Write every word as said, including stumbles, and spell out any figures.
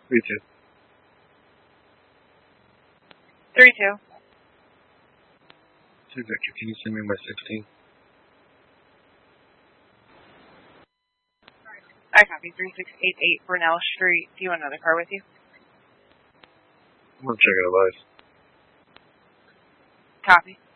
three two. three two. Two Victor, can you send me my sixteen? I copy. three six eight eight Burnell Street. Do you want another car with you? I'm gonna check it out live. Copy.